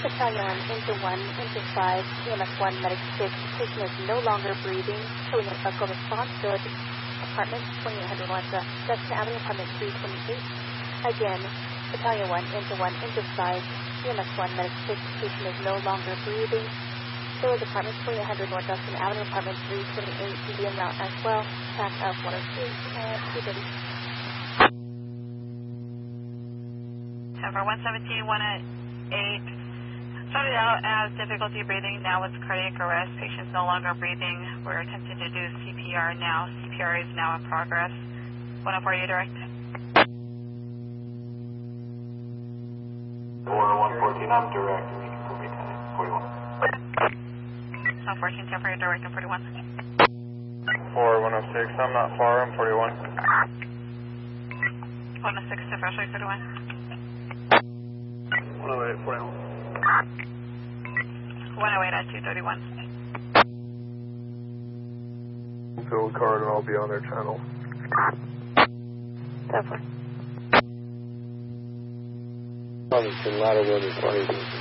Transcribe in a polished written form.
Battalion into 1, into 5, EMS 1, Medic 6, patient is no longer breathing, showing a medical response, good. Apartment 2800 Wanda, Dustin Avenue, apartment 328. Again, Battalion 1, into 5, EMS 1, Medic 6, patient is no longer breathing. So is apartment 2800 North Dustin Avenue, apartment 328, medium route as well, track of 102 and 230. Tower 117, 118. Started out as difficulty breathing, now it's cardiac arrest. Patient's no longer breathing. We're attempting to do CPR now. CPR is now in progress. 104, you direct. 114, I'm direct. You can put me 41. 114, temporary direct and 41. 4106, I'm not far, I'm 41. 106 to Freshly 31. 108, 41. 108 at 231. Fill the card and I'll be on their channel. Definitely. Ladder 1 is